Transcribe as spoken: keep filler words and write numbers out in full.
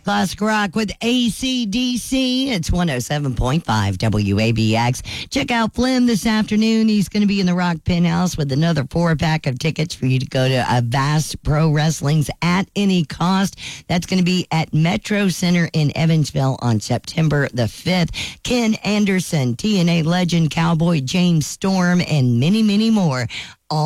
Classic Rock with A C D C. It's one oh seven point five W A B X. Check out Flynn this afternoon. He's going to be in the Rock Penthouse with another four-pack of tickets for you to go to a Vast Pro Wrestling's At Any Cost. That's going to be at Metro Center in Evansville on September the fifth. Ken Anderson, T N A legend, Cowboy James Storm, and many, many more.